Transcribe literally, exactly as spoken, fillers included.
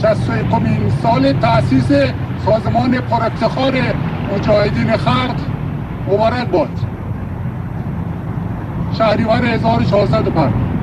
شصت و یکمین سال تأسیس سازمان پرافتخار مجاهدین خلق مبارک باد. شهریور هزار و چهارصد و پنج.